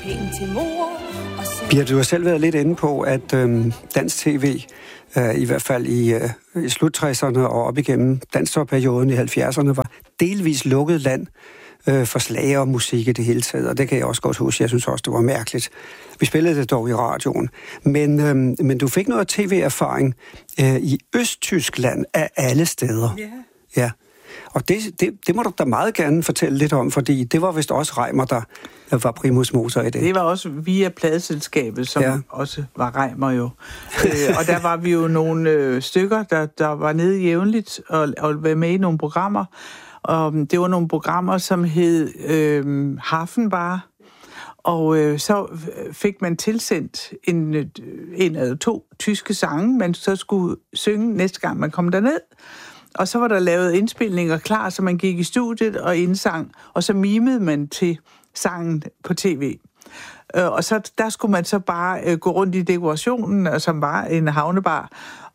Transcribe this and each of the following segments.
penge til mor. Birte, du har selv været lidt inde på, at dansk tv, i hvert fald i slut-60'erne og op igennem dansktopperioden i 70'erne, var delvis lukket land for slager og musik i det hele taget, og det kan jeg også godt huske. Jeg synes også, det var mærkeligt. Vi spillede det dog i radioen. Men du fik noget tv-erfaring i Østtyskland af alle steder. Ja. Ja. Og det må du da meget gerne fortælle lidt om, fordi det var vist også Reimer, der var primus motor i det. Det var også via pladeselskabet, som også var Reimer jo. Og der var vi jo nogle stykker, der var nede jævnligt og var med i nogle programmer. Og det var nogle programmer, som hed Hafenbar. Og så fik man tilsendt en eller to tyske sange, man så skulle synge næste gang, man kom derned. Og så var der lavet indspilninger klar, så man gik i studiet og indsang, og så mimede man til sangen på tv. Og så der skulle man så bare gå rundt i dekorationen, som var en havnebar,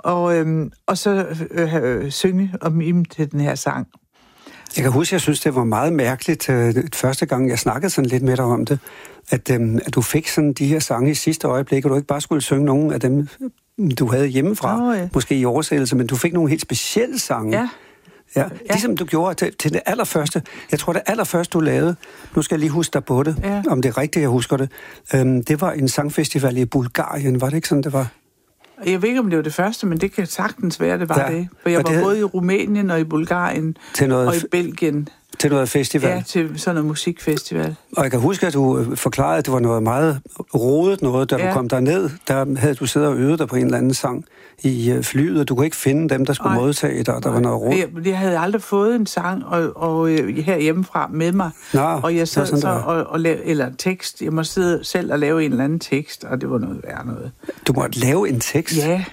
og så synge og mime til den her sang. Jeg kan huske, jeg synes, det var meget mærkeligt, første gang jeg snakkede sådan lidt med dig om det, at du fik sådan de her sange i sidste øjeblik, og du ikke bare skulle synge nogen af dem, du havde hjemmefra, måske i oversættelse, men du fik nogle helt specielle sange. Ja. Ligesom du gjorde til det allerførste. Jeg tror, det allerførste, du lavede, nu skal jeg lige huske dig på det, om det er rigtigt, jeg husker det, det var en sangfestival i Bulgarien, var det ikke sådan, det var? Jeg ved ikke, om det var det første, men det kan sagtens være, det var det. For jeg var både i Rumænien og i Bulgarien og i Belgien. Til noget festival? Ja, til sådan noget musikfestival. Og jeg kan huske, at du forklarede, at det var noget meget rodet noget, da du kom derned. Der havde du siddet og øvet dig på en eller anden sang i flyet, og du kunne ikke finde dem, der skulle modtage dig, og der var noget rodet. Jeg havde aldrig fået en sang og her hjemmefra med mig. Og jeg sad så og lavede, eller en tekst. Jeg måtte sidde selv og lave en eller anden tekst, og det var noget værre noget. Du måtte lave en tekst? Ja.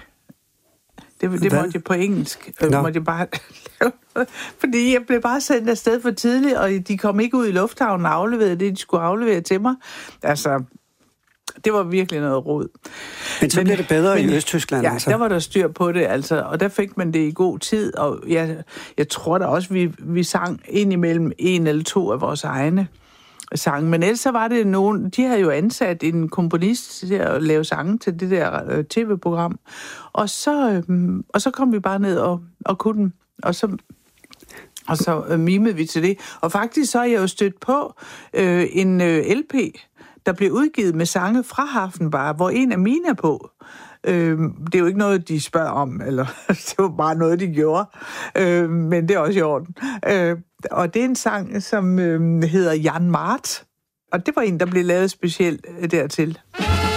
Det måtte jeg på engelsk. Måtte jeg bare lave. Fordi jeg blev bare sendt afsted for tidligt, og de kom ikke ud i lufthavnen og afleverede det, de skulle aflevere til mig. Altså, det var virkelig noget rod. Men så blev det bedre i Østtyskland, altså? Ja, der var der styr på det, altså. Og der fik man det i god tid, og jeg tror da også, vi sang indimellem en eller to af vores egne sange. Men ellers så var det nogen, de havde jo ansat en komponist til at lave sange til det der tv-program. Og så kom vi bare ned og kunne den. Og så mimede vi til det. Og faktisk så er jeg jo stødt på en LP, der blev udgivet med sange fra Hafenbar, hvor en af mine er på. Det er jo ikke noget, de spørger om, eller det var bare noget, de gjorde. Men det er også i orden. Og det er en sang, som hedder Jan Mart. Og det var en, der blev lavet specielt dertil.